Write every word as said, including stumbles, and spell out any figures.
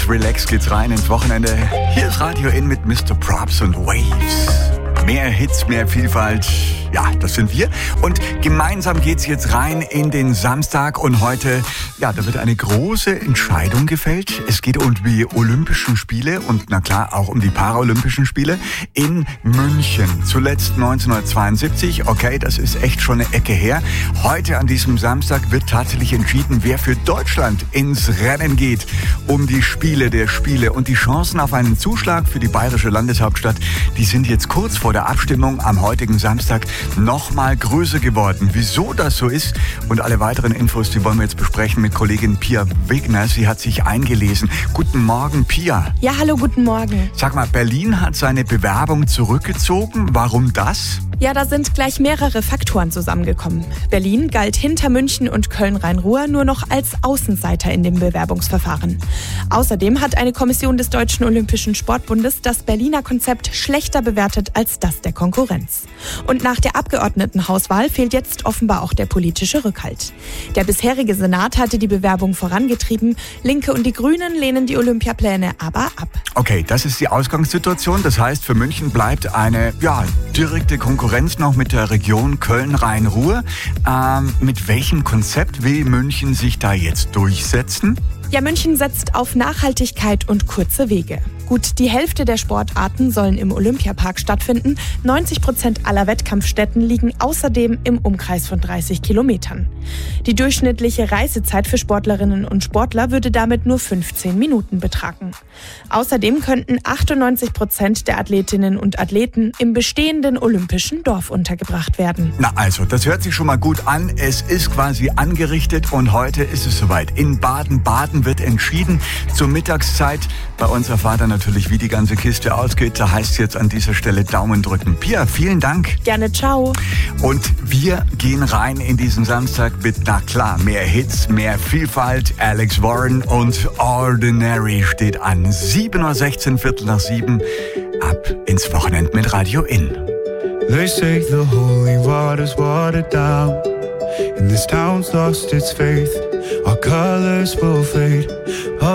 Ganz relaxed geht's rein ins Wochenende. Hier ist Radio In mit Mister Props und Waves. Mehr Hits, mehr Vielfalt. Ja, das sind wir. Und gemeinsam geht's jetzt rein in den Samstag. Und heute, ja, da wird eine große Entscheidung gefällt. Es geht um die Olympischen Spiele und na klar auch um die Paralympischen Spiele in München. Zuletzt neunzehnhundertzweiundsiebzig. Okay, das ist echt schon eine Ecke her. Heute an diesem Samstag wird tatsächlich entschieden, wer für Deutschland ins Rennen geht. Um die Spiele der Spiele. Und die Chancen auf einen Zuschlag für die bayerische Landeshauptstadt, die sind jetzt kurz vor der Abstimmung am heutigen Samstag noch mal größer geworden. Wieso das so ist und alle weiteren Infos, die wollen wir jetzt besprechen mit Kollegin Pia Wegner. Sie hat sich eingelesen. Guten Morgen, Pia. Ja, hallo, guten Morgen. Sag mal, Berlin hat seine Bewerbung zurückgezogen. Warum das? Ja, da sind gleich mehrere Faktoren zusammengekommen. Berlin galt hinter München und Köln-Rhein-Ruhr nur noch als Außenseiter in dem Bewerbungsverfahren. Außerdem hat eine Kommission des Deutschen Olympischen Sportbundes das Berliner Konzept schlechter bewertet als das der Konkurrenz. Und nach der Abgeordnetenhauswahl fehlt jetzt offenbar auch der politische Rückhalt. Der bisherige Senat hatte die Bewerbung vorangetrieben. Linke und die Grünen lehnen die Olympiapläne aber ab. Okay, das ist die Ausgangssituation. Das heißt, für München bleibt eine ja, direkte Konkurrenz noch mit der Region Köln-Rhein-Ruhr. Ähm, mit welchem Konzept will München sich da jetzt durchsetzen? Ja, München setzt auf Nachhaltigkeit und kurze Wege. Gut die Hälfte der Sportarten sollen im Olympiapark stattfinden. neunzig Prozent aller Wettkampfstätten liegen außerdem im Umkreis von dreißig Kilometern. Die durchschnittliche Reisezeit für Sportlerinnen und Sportler würde damit nur fünfzehn Minuten betragen. Außerdem könnten achtundneunzig Prozent der Athletinnen und Athleten im bestehenden olympischen Dorf untergebracht werden. Na also, das hört sich schon mal gut an. Es ist quasi angerichtet und heute ist es soweit. In Baden-Baden wird entschieden zur Mittagszeit. Bei uns erfahrt ihr natürlich, wie die ganze Kiste ausgeht. Da heißt es jetzt an dieser Stelle Daumen drücken. Pia, vielen Dank. Gerne, ciao. Und wir gehen rein in diesen Samstag mit, na klar, mehr Hits, mehr Vielfalt. Alex Warren und Ordinary steht an. sieben Uhr sechzehn, Viertel nach sieben. Ab ins Wochenende mit Radio In. They say the holy water's watered down, and this town's lost its faith. Our colors will fade.